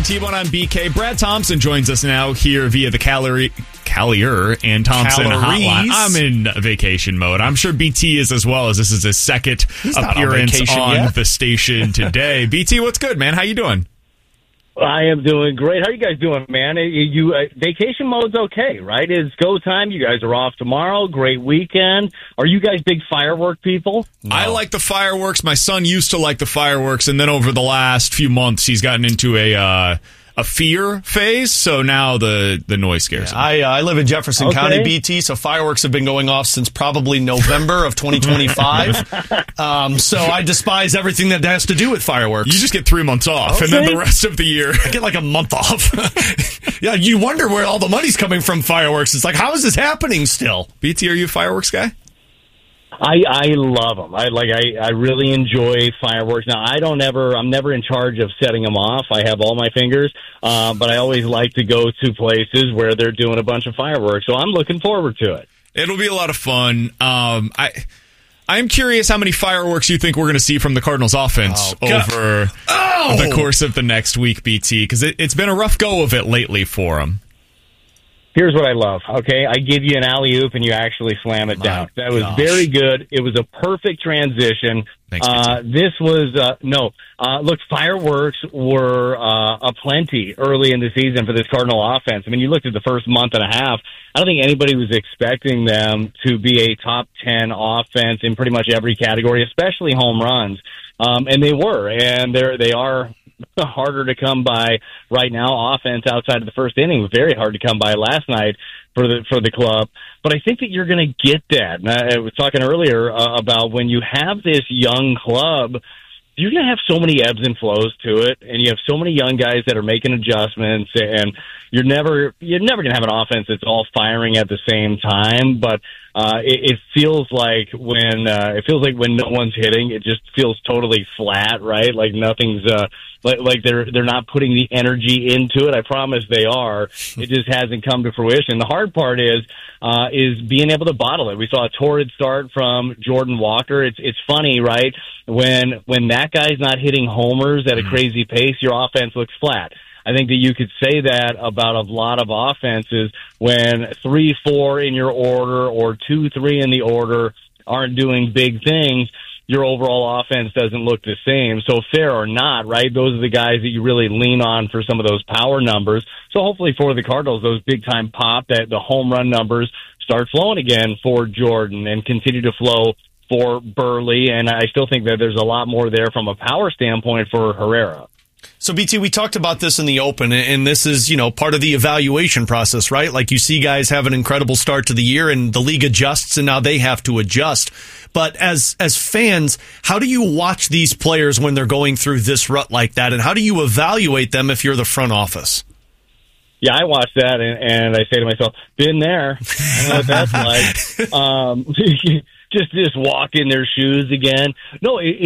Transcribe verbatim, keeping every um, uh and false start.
T one on B K. Brad Thompson joins us now here via the Calorie, Callier and Thompson Calories. hotline. I'm in vacation mode. I'm sure B T is as well, as this is his second He's not appearance on, on yet. the station today. B T, what's good, man? How you doing? I am doing great. How are you guys doing, man? You, you uh, vacation mode's okay, right? It's go time. You guys are off tomorrow. Great weekend. Are you guys big firework people? No. I like the fireworks. My son used to like the fireworks, and then over the last few months, he's gotten into a uh, a fear phase. So now the the noise scares him. I uh, I live in Jefferson Okay. County, B T, so fireworks have been going off since probably November of twenty twenty-five. um, so I despise everything that has to do with fireworks. You just get three months off, and then Okay. the rest of the year. I get like a month off. Yeah, you wonder where all the money's coming from fireworks. It's like, how is this happening still? B T, are you a fireworks guy? I, I love them. I like. I, I really enjoy fireworks. Now, I don't ever. I'm never in charge of setting them off. I have all my fingers, uh, but I always like to go to places where they're doing a bunch of fireworks. So I'm looking forward to it. It'll be a lot of fun. Um, I, I'm curious how many fireworks you think we're going to see from the Cardinals offense Oh, God. over Oh! the course of the next week, B T, because it, it's been a rough go of it lately for them. Here's what I love, okay? I give you an alley-oop and you actually slam it My down. That was gosh. very good. It was a perfect transition. Thanks, uh, this was, uh, no, uh, look, fireworks were uh, aplenty early in the season for this Cardinal offense. I mean, you looked at the first month and a half, I don't think anybody was expecting them to be a top ten offense in pretty much every category, especially home runs. Um, and they were, and they're, they are harder to come by right now. Offense outside of the first inning was very hard to come by last night for the for the club. But I think that you're going to get that. And I, I was talking earlier uh, about when you have this young club, you're going to have so many ebbs and flows to it, and you have so many young guys that are making adjustments, and you're never you're never going to have an offense that's all firing at the same time. But uh, it, it feels like when uh, it feels like when no one's hitting, it just feels totally flat, right? Like nothing's uh, like like they're they're not putting the energy into it. I promise they are. It just hasn't come to fruition. The hard part is uh, is being able to bottle it. We saw a torrid start from Jordan Walker. It's it's funny, right? When when that guy's not hitting homers at a crazy pace, your offense looks flat. I think that you could say that about a lot of offenses when three, four in your order or two, three in the order aren't doing big things. Your overall offense doesn't look the same. So fair or not, right? Those are the guys that you really lean on for some of those power numbers. So hopefully for the Cardinals, those big time pop, that the home run numbers start flowing again for Jordan and continue to flow for Burley. And I still think that there's a lot more there from a power standpoint for Herrera. So, B T, we talked about this in the open, and this is, you know, part of the evaluation process, right? Like, you see guys have an incredible start to the year, and the league adjusts, and now they have to adjust. But as as fans, how do you watch these players when they're going through this rut like that, and how do you evaluate them if you're the front office? Yeah, I watch that, and, and I say to myself, been there. I know what that's like. Um, just, just walk in their shoes again. No, it,